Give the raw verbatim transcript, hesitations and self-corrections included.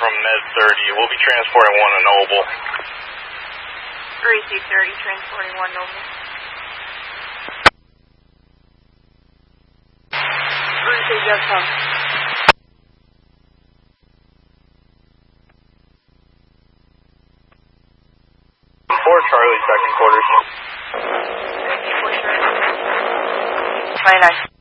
from Med thirty. We'll be transporting one to Noble. three C thirty, transporting one Noble. three C just come. four Charlie, second quarters. twenty-nine.